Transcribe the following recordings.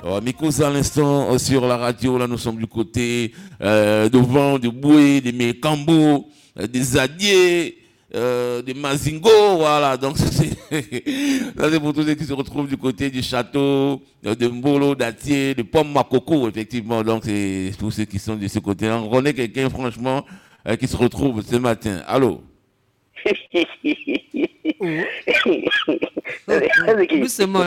Mes cousins, à l'instant, sur la radio, là, nous sommes du côté de Vent, de Boué, des Mécambo, des Adiers, des Mazingo, voilà. Donc, ça, c'est pour tous ceux qui se retrouvent du côté du château, de Mbolo, d'Atier, de Pomme Makoko, effectivement. Donc, c'est tous ceux qui sont de ce côté-là. On connaît quelqu'un, franchement, qui se retrouve ce matin. Allô? Doucement.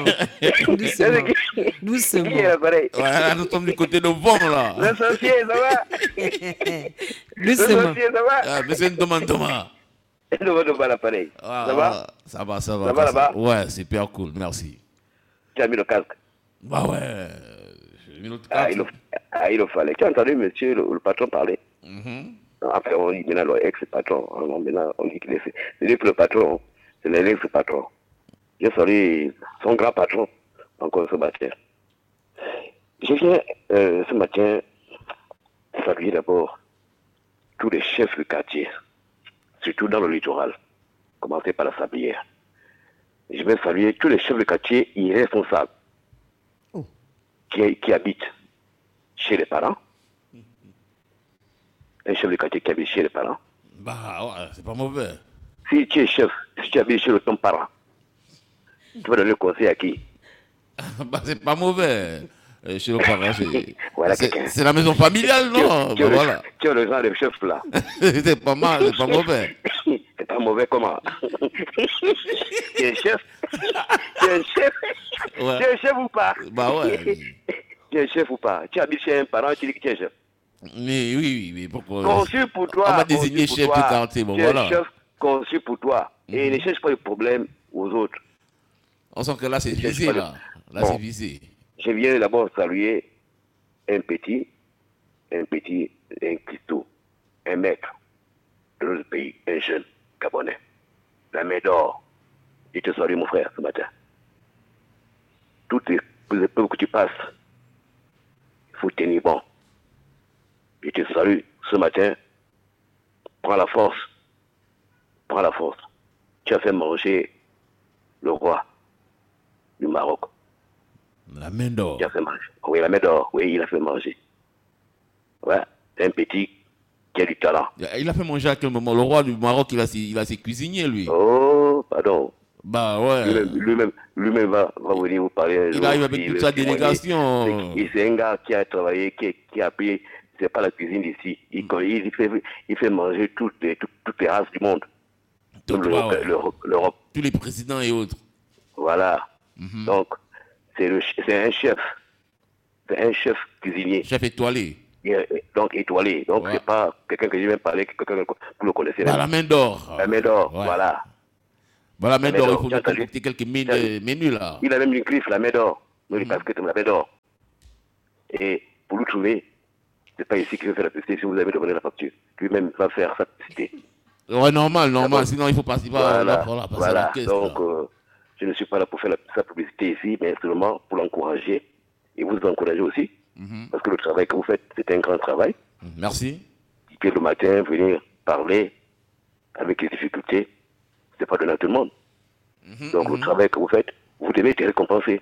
Voilà, nous sommes du côté de Vent, là. L'associé, ça va? Doucement. Ça va? Ah, mais c'est une demande. Pas l'appareil. Ça va? Ça va. Ça va là-bas? Ouais, c'est super cool, merci. Tu as mis le casque? Bah ouais, j'ai mis notre Ah, casque. il le fallait. Tu as entendu monsieur le patron parler? Mhm. Après, on dit maintenant le ex-patron. Alors, maintenant, on dit qu'il est. C'est lui que le patron, c'est l'ex-patron. J'ai salé son grand patron, encore ce matin. Je viens ce matin saluer d'abord tous les chefs de quartier, surtout dans le littoral, commencer par la Sablière. Je vais saluer tous les chefs de quartier irresponsables qui habitent chez les parents. Un chef de quartier qui habite chez les parents. Bah ouais, c'est pas mauvais. Si tu es chef, si tu habites chez ton parent, tu vas donner le conseil à qui? Bah c'est pas mauvais. Chez le parent, Voilà c'est la maison familiale, non? Bah, voilà. Tu es le genre de chef là. C'est pas mal, c'est pas mauvais. C'est pas mauvais comment? Tu es chef? Tu es chef? Ouais. Tu es chef ou pas? Bah ouais. Tu es chef ou pas? Tu habites chez un parent, tu dis que tu es chef. Mais oui, pourquoi? Conçu pour toi. On va désigner chef du quartier, bon tu voilà. es chef conçu pour toi. Et ne cherche pas de problème aux autres. On sent que là c'est visé, là. Là c'est visé. Je viens d'abord saluer un Christo, un maître de notre pays, un jeune Gabonais. La main d'or. Je te salue mon frère ce matin. Toutes les épreuves que tu passes, il faut tenir bon. Je te salue ce matin. Prends la force. Tu as fait manger le roi du Maroc. La main d'or. Il a fait manger. Oui, la main d'or. Oui, il a fait manger. Ouais, c'est un petit qui a du talent. Il a fait manger à quel moment? Le roi du Maroc, il a ses cuisiniers, lui. Oh, pardon. Bah ouais. Lui-même va venir vous parler. Il arrive avec toute sa délégation. C'est un gars qui a travaillé, qui a appris, c'est pas la cuisine d'ici. Il fait manger toutes les races du monde. L'Europe. Tous les présidents et autres. Voilà. Donc, c'est un chef. C'est un chef cuisinier. Chef étoilé. Donc, étoilé. Donc, c'est pas quelqu'un que j'ai même parlé, quelqu'un que vous le connaissez. Bah, la main d'or. La main d'or, voilà. Bah, la main d'or, il faut nous concocter quelques menus là. Il a même une griffe, la main d'or. Nous, parce que la main d'or. Et pour le trouver, c'est pas ici qu'il veut faire la publicité. Si vous avez demandé la facture, lui-même va faire sa publicité. Ouais, normal. Sinon, il faut passer par la caisse. Donc, je ne suis pas là pour faire sa publicité ici, mais seulement pour l'encourager. Et vous encourager aussi. Parce que le travail que vous faites, c'est un grand travail. Merci. Et puis le matin, venir parler avec les difficultés, c'est pas donné à tout le monde. Donc, le travail que vous faites, vous devez être récompensé.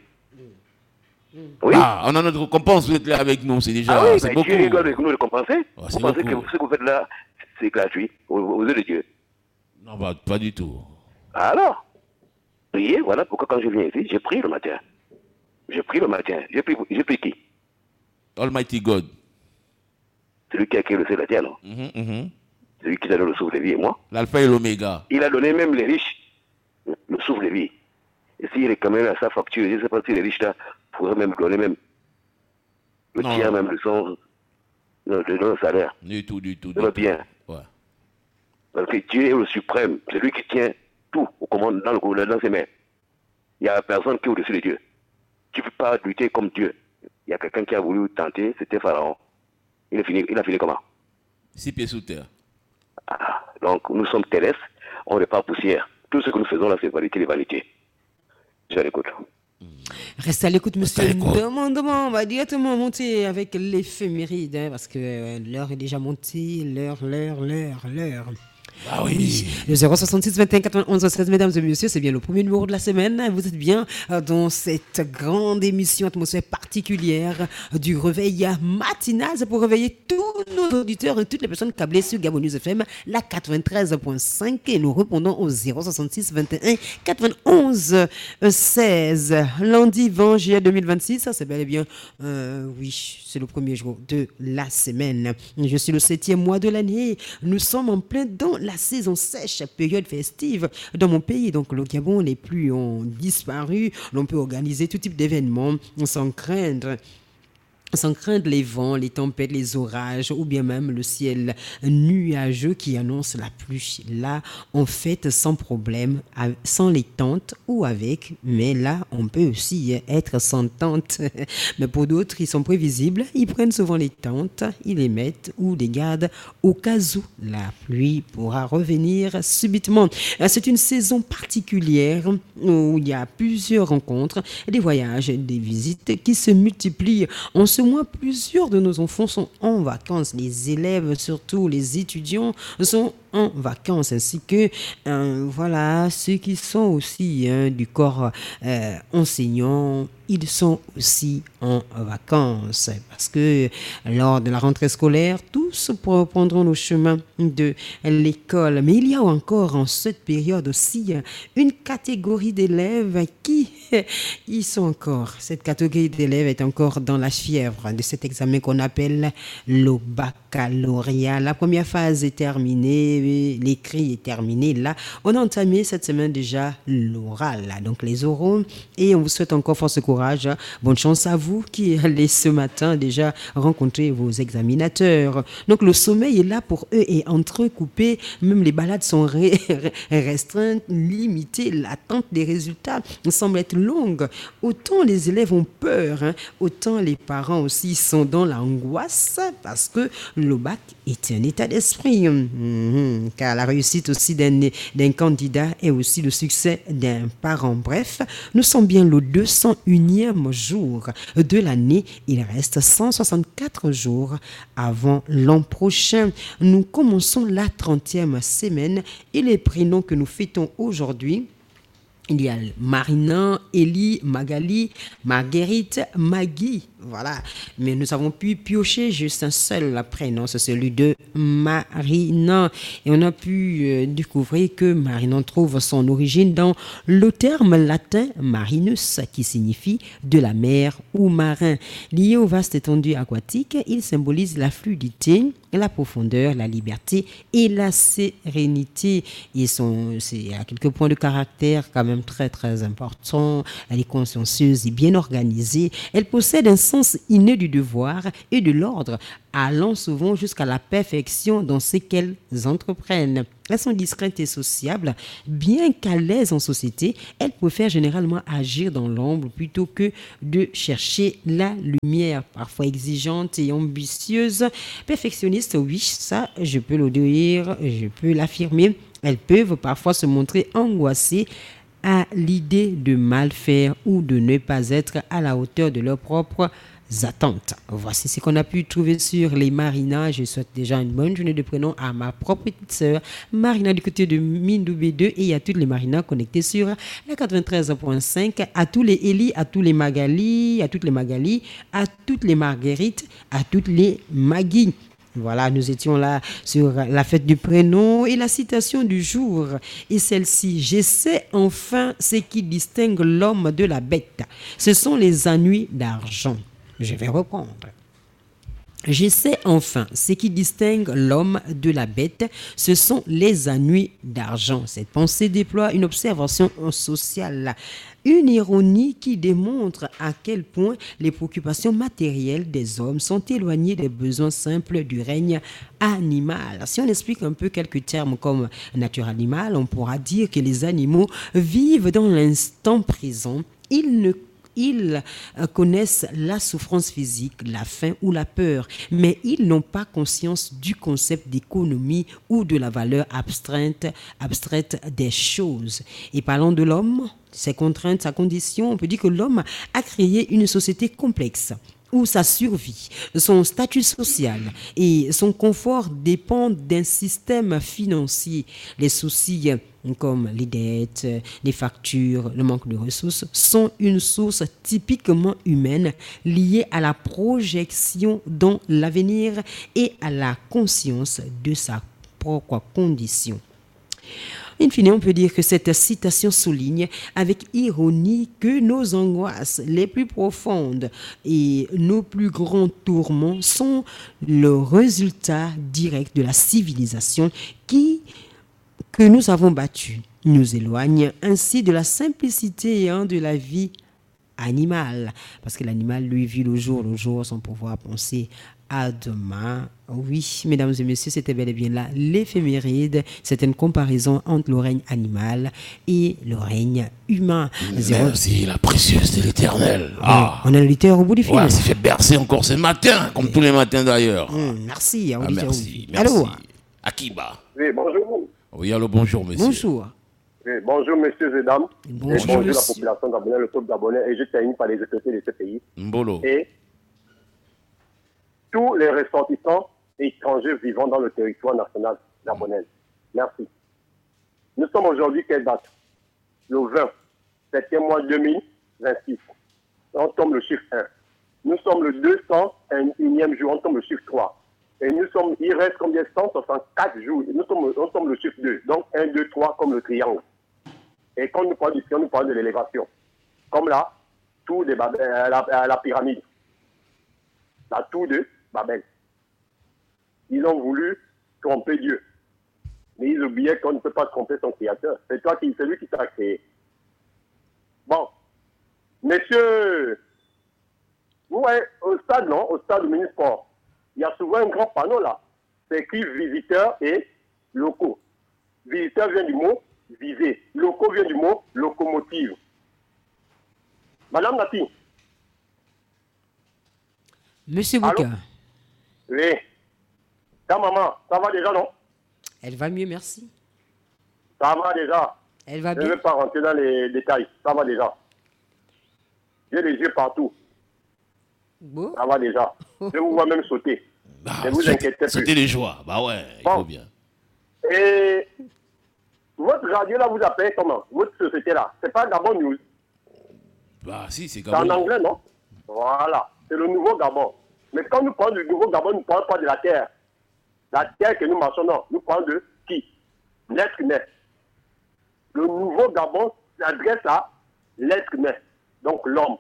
Oui. Ah, on a notre récompense, vous êtes là avec nous, c'est déjà c'est beaucoup. Dieu doit nous récompenser. Oh, vous pensez que ce que vous faites là, c'est gratuit aux yeux de Dieu? Non, bah, pas du tout. Alors, priez, voilà pourquoi quand je viens ici, j'ai prié le matin. J'ai prié qui? Almighty God. Celui qui a créé le ciel et la terre, non? Celui qui a donné le souffle de vie et moi. L'alpha et l'oméga. Il a donné même les riches le souffle de vie. Et s'il est quand même à sa facture, je ne sais pas si les riches là pourraient même donner même le tiers même de son salaire. Du tout. Ça va bien. Ouais. Parce que Dieu est le suprême. C'est lui qui tient tout aux commandes dans ses mains. Il n'y a personne qui est au-dessus de Dieu. Tu ne peux pas lutter comme Dieu. Il y a quelqu'un qui a voulu tenter, c'était Pharaon. Il a fini comment? 6 pieds sous terre. Donc nous sommes terrestres, on n'est pas poussière. Tout ce que nous faisons là, c'est vanité, les vanités. Je suis à l'écoute. Restez à l'écoute, monsieur. Demandement, on va directement monter avec l'éphéméride, parce que l'heure est déjà montée. L'heure. Ah oui. Le 066 21 91 16, mesdames et messieurs, c'est bien le premier numéro de la semaine. Vous êtes bien dans cette grande émission atmosphère particulière du réveil matinal. C'est pour réveiller tous nos auditeurs et toutes les personnes câblées sur Gabon News FM, la 93.5. Et nous répondons au 066 21 91 16. Lundi 20 juillet 2026, ça c'est bel et bien, oui, c'est le premier jour de la semaine. Je suis le 7e mois de l'année. Nous sommes en plein dans la saison sèche, période festive dans mon pays. Donc le Gabon, les pluies ont disparu. L'on peut organiser tout type d'événements sans craindre les vents, les tempêtes, les orages ou bien même le ciel nuageux qui annonce la pluie. Là, on fête sans problème, sans les tentes ou avec, mais là, on peut aussi être sans tente. Mais pour d'autres, ils sont prévisibles, ils prennent souvent les tentes, ils les mettent ou les gardent au cas où la pluie pourra revenir subitement. C'est une saison particulière où il y a plusieurs rencontres, des voyages, des visites qui se multiplient. En ce mois, plusieurs de nos enfants sont en vacances. Les élèves, surtout les étudiants, sont en vacances, ainsi que voilà, ceux qui sont aussi du corps enseignant, ils sont aussi en vacances parce que lors de la rentrée scolaire, tous prendront le chemin de l'école. Mais il y a encore en cette période aussi une catégorie d'élèves qui y sont encore. Cette catégorie d'élèves est encore dans la fièvre de cet examen qu'on appelle le baccalauréat. La première phase est terminée, l'écrit est terminé. Là, on a entamé cette semaine déjà l'oral, donc les oraux, et on vous souhaite encore force courage. Bonne chance à vous qui allez ce matin déjà rencontrer vos examinateurs. Donc le sommeil est là pour eux et entrecoupé. Même les balades sont restreintes, limitées. L'attente des résultats semble être longue. Autant les élèves ont peur, autant les parents aussi sont dans l'angoisse parce que le bac est un état d'esprit. Car la réussite aussi d'un candidat est aussi le succès d'un parent. Bref, nous sommes bien le 201e jour de l'année. Il reste 164 jours avant l'an prochain. Nous commençons la 30e semaine et les prénoms que nous fêtons aujourd'hui. Il y a Marina, Élie, Magali, Marguerite, Maggie. Voilà. Mais nous avons pu piocher juste un seul prénom, c'est celui de Marina. Et on a pu découvrir que Marina trouve son origine dans le terme latin marinus, qui signifie de la mer ou marin. Lié aux vastes étendues aquatiques, il symbolise la fluidité, la profondeur, la liberté et la sérénité. C'est à quelques points de caractère quand même très très important. Elle est consciencieuse et bien organisée. Elle possède un sens inné du devoir et de l'ordre, allant souvent jusqu'à la perfection dans ce qu'elles entreprennent. Elles sont discrètes et sociables. Bien qu'à l'aise en société, elles préfèrent généralement agir dans l'ombre plutôt que de chercher la lumière. Parfois exigeantes et ambitieuses, perfectionnistes, oui, ça je peux le dire, je peux l'affirmer. Elles peuvent parfois se montrer angoissées à l'idée de mal faire ou de ne pas être à la hauteur de leurs propres attentes. Voici ce qu'on a pu trouver sur les Marina. Je souhaite déjà une bonne journée de prénom à ma propre petite sœur Marina du côté de Mindoubé 2 et à toutes les Marina connectées sur la 93.5, à tous les Élie, à tous les Magali, à toutes les Magali, à toutes les Marguerites, à toutes les Maggie. Voilà, nous étions là sur la fête du prénom et la citation du jour. Et celle-ci: je sais enfin ce qui distingue l'homme de la bête. Ce sont les ennuis d'argent. Je vais reprendre. Je sais enfin ce qui distingue l'homme de la bête, ce sont les ennuis d'argent. Cette pensée déploie une observation sociale, une ironie qui démontre à quel point les préoccupations matérielles des hommes sont éloignées des besoins simples du règne animal. Si on explique un peu quelques termes comme nature animale, on pourra dire que les animaux vivent dans l'instant présent. Ils connaissent la souffrance physique, la faim ou la peur, mais ils n'ont pas conscience du concept d'économie ou de la valeur abstraite des choses. Et parlons de l'homme, ses contraintes, sa condition, on peut dire que l'homme a créé une société complexe, où sa survie, son statut social et son confort dépendent d'un système financier. Les soucis comme les dettes, les factures, le manque de ressources sont une source typiquement humaine liée à la projection dans l'avenir et à la conscience de sa propre condition. In fine, on peut dire que cette citation souligne avec ironie que nos angoisses les plus profondes et nos plus grands tourments sont le résultat direct de la civilisation que nous avons battue. Nous éloigne ainsi de la simplicité de la vie animale, parce que l'animal, lui, vit le jour sans pouvoir penser à demain. Oui, mesdames et messieurs, c'était bel et bien là l'éphéméride. C'est une comparaison entre le règne animal et le règne humain. Merci, la précieuse de l'éternel. On a l'auditeur au bout du fil. Ouais, ça fait bercer encore ce matin, comme tous les matins d'ailleurs. Merci, merci. Allô? Akiba. Oui, bonjour. Oui, allô, bonjour, monsieur. Bonjour. Oui, bonjour, messieurs et dames. Bonjour, la population gabonaise, le peuple gabonais, et je termine par les autorités de ce pays. Mbolo. Et tous les ressortissants étrangers vivant dans le territoire national gabonais. Merci. Nous sommes aujourd'hui, quelle date? Le 20, 7e mois 2026. On tombe le chiffre 1. Nous sommes le 201e jour, on tombe le chiffre 3. Et il reste combien? 164 jours. On tombe le chiffre 2. Donc 1, 2, 3 comme le triangle. Et quand nous parlons du triangle, nous parlons de l'élévation. Comme là, tour de Babel, la pyramide. La tour de Babel. Ils ont voulu tromper Dieu. Mais ils oubliaient qu'on ne peut pas tromper son créateur. C'est lui qui t'a créé. Bon. Messieurs, vous voyez, au stade du Minisport, il y a souvent un grand panneau là. C'est écrit visiteurs et locaux. Visiteur vient du mot viser. Locaux vient du mot locomotive. Madame Nati. Monsieur Bouka. Oui. Ta maman, ça va déjà, non? Elle va mieux, merci. Ça va déjà. Elle va Je bien. ne vais pas rentrer dans les détails. Ça va déjà. J'ai les yeux partout. Bon. Ça va déjà. Je vous vois même sauter. Ne vous inquiétez plus. Sauter les joies. Bah ouais, il faut bien. Et votre radio là, vous appelez comment? Votre société là. C'est pas Gabon News. Bah si, c'est Gabon. C'est en anglais, non? Voilà. C'est le nouveau Gabon. Mais quand nous parlons du nouveau Gabon, nous ne parlons pas de la terre. La terre que nous mentionnons, nous parlons de qui? L'être humain. Le nouveau Gabon s'adresse à l'être humain, donc l'homme.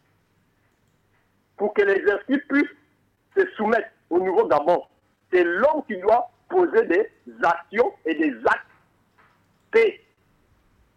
Pour que les esprits puissent se soumettre au nouveau Gabon, c'est l'homme qui doit poser des actions et des actes